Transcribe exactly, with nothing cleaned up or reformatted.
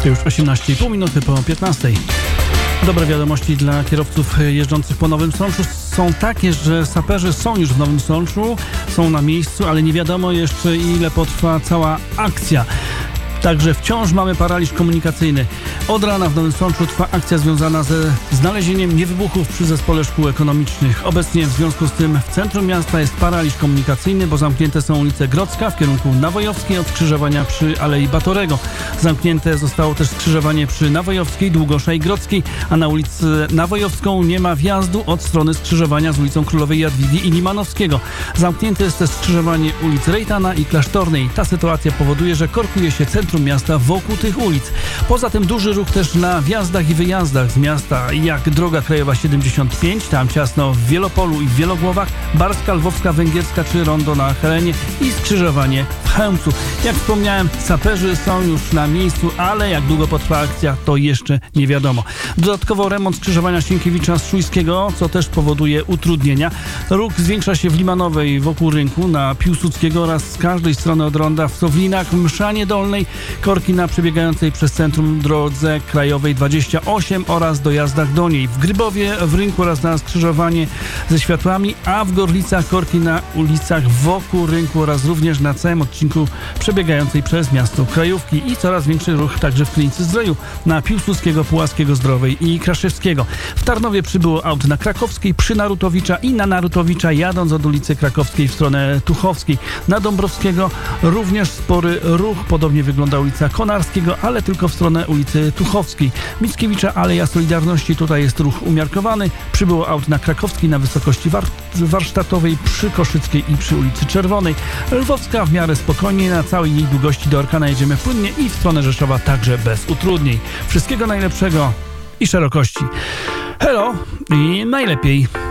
Już osiemnaście i pół minuty po piętnastej. Dobre wiadomości dla kierowców jeżdżących po Nowym Sączu są takie, że saperzy są już w Nowym Sączu, są na miejscu, ale nie wiadomo jeszcze, ile potrwa cała akcja. Także wciąż mamy paraliż komunikacyjny. Od rana w Nowym Sączu trwa akcja związana ze znalezieniem niewybuchów przy zespole szkół ekonomicznych. Obecnie w związku z tym w centrum miasta jest paraliż komunikacyjny, bo zamknięte są ulice Grodzka w kierunku Nawojowskiej od skrzyżowania przy Alei Batorego. Zamknięte zostało też skrzyżowanie przy Nawojowskiej, Długosza i Grodzkiej, a na ulicę Nawojowską nie ma wjazdu od strony skrzyżowania z ulicą Królowej Jadwigi i Limanowskiego. Zamknięte jest też skrzyżowanie ulic Rejtana i Klasztornej. Ta sytuacja powoduje, że korkuje się centrum miasta wokół tych ulic. Poza tym duży ruch też na wjazdach i wyjazdach z miasta, jak droga krajowa siedemdziesiąt pięć, tam ciasno w Wielopolu i w Wielogłowach, Barska, Lwowska, Węgierska czy rondo na Helenie i skrzyżowanie w Chełmcu. Jak wspomniałem, saperzy są już na miejscu, ale jak długo potrwa akcja, to jeszcze nie wiadomo. Dodatkowo remont skrzyżowania Sienkiewicza-Szujskiego, co też powoduje utrudnienia. Ruch zwiększa się w Limanowej wokół rynku na Piłsudskiego oraz z każdej strony od ronda w Sowlinach, w Mszanie Dolnej, korki na przebiegającej przez centrum drodze krajowej dwadzieścia osiem oraz dojazdach do niej. W Grybowie w rynku oraz na skrzyżowanie ze światłami, a w Gorlicach korki na ulicach wokół rynku oraz również na całym odcinku przebiegającej przez miasto krajówki i coraz większy ruch także w Krynicy Zdroju na Piłsudskiego, Puławskiego, Zdrowej i Kraszewskiego. W Tarnowie przybyło aut na Krakowskiej, przy Narutowicza i na Narutowicza jadąc od ulicy Krakowskiej w stronę Tuchowskiej. Na Dąbrowskiego również spory ruch, podobnie wygląda ulica Konarskiego, ale tylko w stronę ulicy Tuchowskiej. Mickiewicza, Aleja Solidarności, tutaj jest ruch umiarkowany. Przybyło aut na Krakowskiej na wysokości war- warsztatowej, przy Koszyckiej i przy ulicy Czerwonej. Lwowska w miarę spokojnie, na całej jej długości do Orkana jedziemy płynnie i w stronę Rzeszowa także bez utrudnień. Wszystkiego najlepszego i szerokości. Hello i najlepiej.